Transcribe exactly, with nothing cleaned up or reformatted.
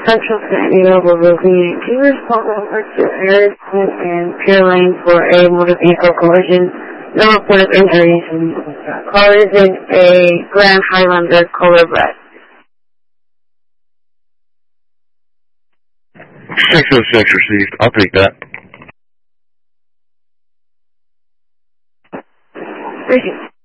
Central San Diego Ravine. Can you respond over to Harris Point and Pier Lane for a motor vehicle collision? No report of injuries. Call is in a Grand Highlander color red. six oh six received. I'll take that. Thank you.